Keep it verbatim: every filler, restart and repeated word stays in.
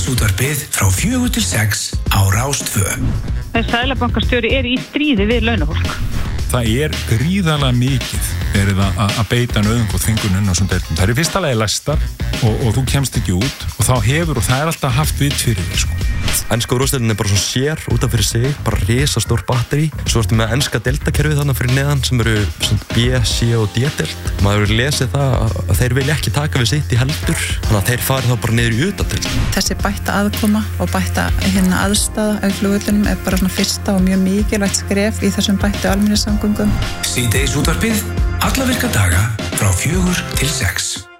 Síðdegisútvarpið frá fjögur til sex á Rás tvö. Seðlabankastjóri er í stríði við launafólk. Það er gríðarlega mikið verið að, að beita nauðung og þvingunum og svona deltum. Það er fyrsta lagi læstar og, og þú kemst ekki út og þá hefur og það er alltaf haft vit fyrir þér sko. Enska úrvalsdeildin er bara svo sér út af fyrir sig, bara risastór batteri. Svo ertu með enska deltakerfið þarna fyrir neðan sem eru B, C og D-deild. Maður hefur lesið það að þeir vilja ekki taka við sitt í heldur, þannig að þeir fari þá bara niður í utadeild. Þessi bætta aðkoma og bætta hérna aðstaða á flugvöllunum er bara svona fyrsta og mjög mikilvægt skref í þessum bættu almenningssamgöngum. Síðdegisútvarpið alla virka daga frá fjögur til sex.